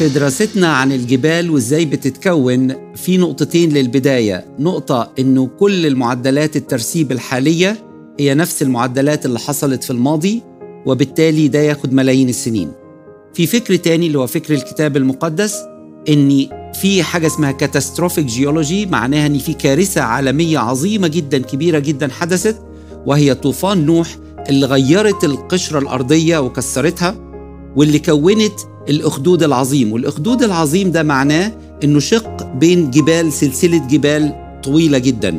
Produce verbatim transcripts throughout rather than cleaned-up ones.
في دراستنا عن الجبال وإزاي بتتكون في نقطتين للبداية. نقطة إنه كل المعدلات الترسيب الحالية هي نفس المعدلات اللي حصلت في الماضي، وبالتالي ده ياخد ملايين السنين. في فكر تاني اللي هو فكر الكتاب المقدس، إن في حاجة اسمها كاتاستروفيك جيولوجي، معناها إن في كارثة عالمية عظيمة جدا كبيرة جدا حدثت، وهي طوفان نوح اللي غيرت القشرة الأرضية وكسرتها، واللي كونت الأخدود العظيم. والأخدود العظيم ده معناه إنه شق بين جبال، سلسلة جبال طويلة جدا.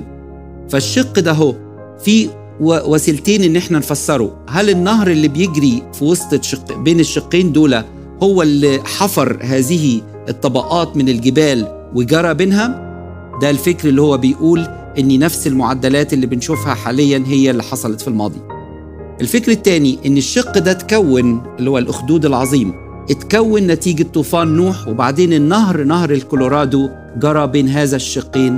فالشق ده هو في وسيلتين إن احنا نفسره. هل النهر اللي بيجري في وسط الشق بين الشقين دول هو اللي حفر هذه الطبقات من الجبال وجرى بينها؟ ده الفكر اللي هو بيقول إن نفس المعدلات اللي بنشوفها حاليا هي اللي حصلت في الماضي. الفكر الثاني إن الشق ده تكون، اللي هو الأخدود العظيم، اتكون نتيجة طوفان نوح، وبعدين النهر نهر الكولورادو جرى بين هذا الشقين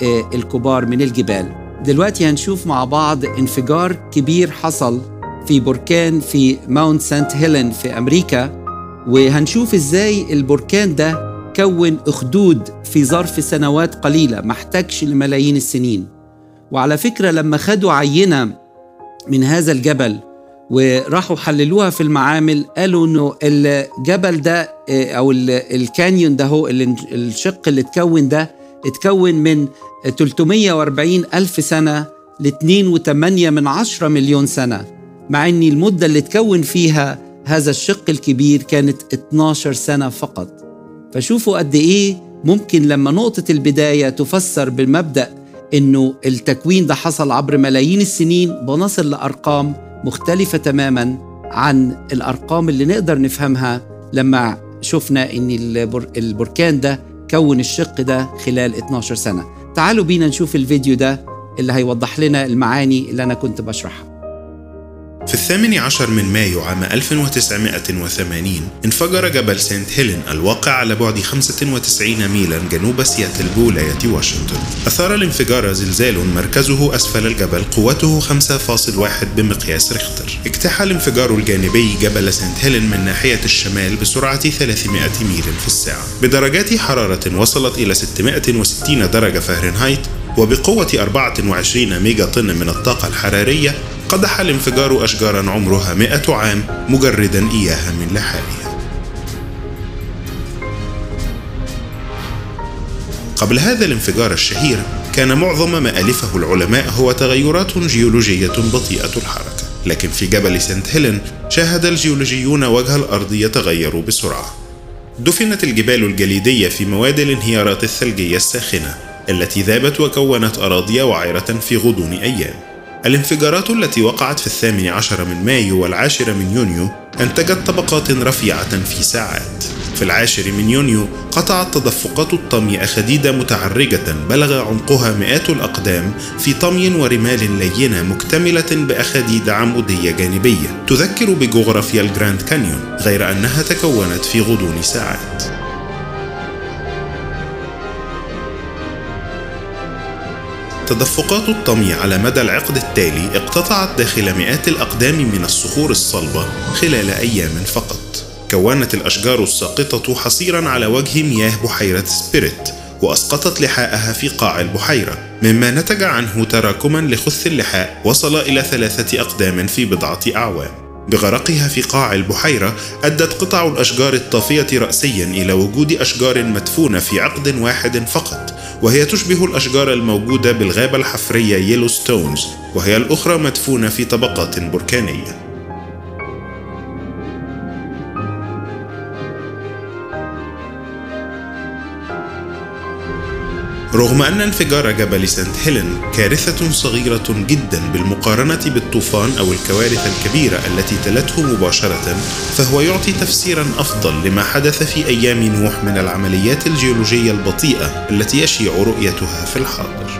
الكبار من الجبال. دلوقتي هنشوف مع بعض انفجار كبير حصل في بركان في ماونت سانت هيلين في أمريكا، وهنشوف إزاي البركان ده كون أخدود في ظرف سنوات قليلة، ما احتاجش لملايين السنين. وعلى فكرة لما خدوا عينة من هذا الجبل وراحوا حللوها في المعامل، قالوا إنه الجبل ده أو الكانيون ده، هو الشق اللي اتكون ده اتكون من ثلاثمائة وأربعين ألف سنة ل اثنين فاصلة ثمانية من عشرة مليون سنة، مع أن المدة اللي اتكون فيها هذا الشق الكبير كانت اثناشر سنة فقط. فشوفوا قد إيه ممكن لما نقطة البداية تفسر بالمبدأ إنه التكوين ده حصل عبر ملايين السنين، بنصل لأرقام مختلفة تماماً عن الأرقام اللي نقدر نفهمها لما شفنا إن البركان ده كون الشق ده خلال اثناشر سنة. تعالوا بينا نشوف الفيديو ده اللي هيوضح لنا المعاني اللي أنا كنت بشرحها. في الثامن عشر من مايو عام ألف وتسعمائة وثمانين انفجر جبل سانت هيلين الواقع على بعد خمسة وتسعين ميلا جنوب سياتل بولاية واشنطن. أثار الانفجار زلزال مركزه أسفل الجبل قوته خمسة فاصلة واحد بمقياس ريختر. اجتاح الانفجار الجانبي جبل سانت هيلين من ناحية الشمال بسرعة ثلاثمائة ميل في الساعة، بدرجات حرارة وصلت إلى ستمائة وستين درجة فahrenheit، وبقوة أربعة وعشرين ميجا طن من الطاقة الحرارية. قدح الانفجار أشجاراً عمرها مئة عام مجرداً إياها من لحالها. قبل هذا الانفجار الشهير كان معظم ما ألفه العلماء هو تغيرات جيولوجية بطيئة الحركة، لكن في جبل سانت هيلين شاهد الجيولوجيون وجه الأرض يتغير بسرعة. دفنت الجبال الجليدية في مواد الانهيارات الثلجية الساخنة التي ذابت وكونت أراضي وعرة في غضون أيام. الانفجارات التي وقعت في الثامن عشر من مايو والعاشر من يونيو أنتجت طبقات رفيعة في ساعات. في العاشر من يونيو قطعت تدفقات الطمي أخديد متعرجة بلغ عمقها مئات الأقدام في طمي ورمال لينة مكتملة بأخديد عمودية جانبية تذكر بجغرافيا الجراند كانيون، غير أنها تكونت في غضون ساعات. تدفقات الطمي على مدى العقد التالي اقتطعت داخل مئات الأقدام من الصخور الصلبة خلال أيام فقط. كونت الأشجار الساقطة حصيراً على وجه مياه بحيرة سبيريت، وأسقطت لحاءها في قاع البحيرة، مما نتج عنه تراكماً لخث اللحاء وصل إلى ثلاثة أقدام في بضعة أعوام. بغرقها في قاع البحيرة أدت قطع الأشجار الطافية رأسياً إلى وجود أشجار مدفونة في عقد واحد فقط، وهي تشبه الأشجار الموجودة بالغابة الحفرية ييلوستونز، وهي الأخرى مدفونة في طبقات بركانية. رغم أن انفجار جبل سانت هيلين كارثة صغيرة جدا بالمقارنة بالطوفان أو الكوارث الكبيرة التي تلته مباشرة، فهو يعطي تفسيرا أفضل لما حدث في أيام نوح من العمليات الجيولوجية البطيئة التي يشيع رؤيتها في الحاضر.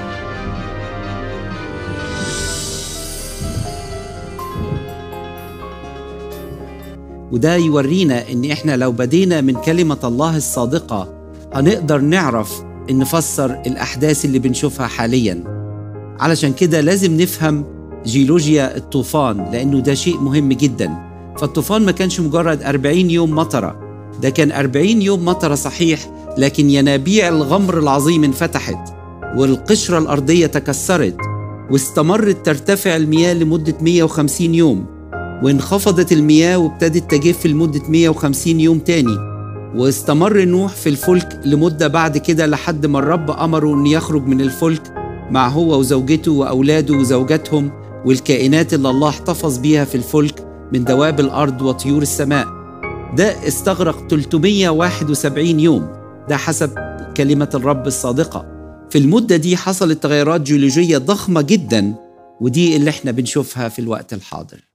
وده يورينا إن إحنا لو بدينا من كلمة الله الصادقة هنقدر نعرف إن نفسر الأحداث اللي بنشوفها حالياً. علشان كده لازم نفهم جيولوجيا الطوفان، لأنه ده شيء مهم جداً. فالطوفان ما كانش مجرد أربعين يوم مطرة، ده كان أربعين يوم مطر صحيح، لكن ينابيع الغمر العظيم انفتحت والقشرة الأرضية تكسرت، واستمرت ترتفع المياه لمدة مئة وخمسين يوم، وانخفضت المياه وابتدت تجف لمدة مئة وخمسين يوم تاني. واستمر نوح في الفلك لمدة بعد كده لحد ما الرب أمره أن يخرج من الفلك مع هو وزوجته وأولاده وزوجاتهم والكائنات اللي الله احتفظ بيها في الفلك من دواب الأرض وطيور السماء. ده استغرق ثلاثمئة وواحد وسبعين يوم، ده حسب كلمة الرب الصادقة. في المدة دي حصلت تغيرات جيولوجية ضخمة جدا، ودي اللي احنا بنشوفها في الوقت الحاضر.